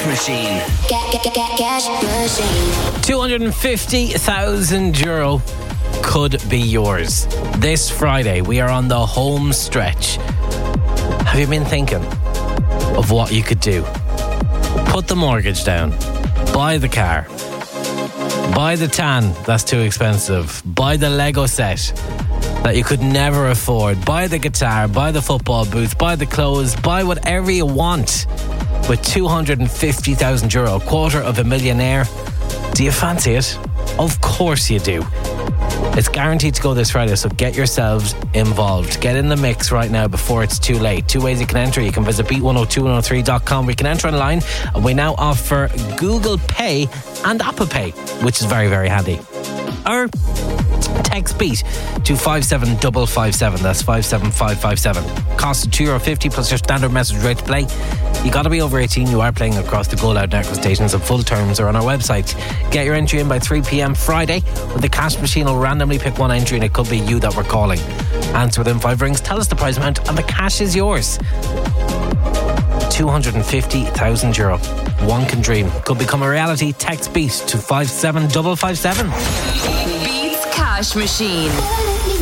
cash machine. Cash machine. €250,000 could be yours. This Friday, we are on the home stretch. Have you been thinking of what you could do? Put the mortgage down. Buy the car. Buy the tan, that's too expensive. Buy the Lego set that you could never afford. Buy the guitar, buy the football boots, buy the clothes, buy whatever you want with €250,000, $250,000. Do you fancy it? Of course you do. It's guaranteed to go this Friday, so get yourselves involved. Get in the mix right now before it's too late. Two ways you can enter. You can visit beat102103.com. We can enter online, and we now offer Google Pay and Apple Pay, which is very, very handy. Or text BEAT to 57557. That's 57557. Cost of €2.50 plus your standard message rate to play. You got to be over 18. You are playing across the Go Loud network stations, and full terms are on our website. Get your entry in by 3 p.m. Friday, where the cash machine will randomly pick one entry, and it could be you that we're calling. Answer within 5 rings, tell us the prize amount, and the cash is yours. €250,000. One can dream. Could become a reality. Text BEAT to 57557. Beats Cash Machine.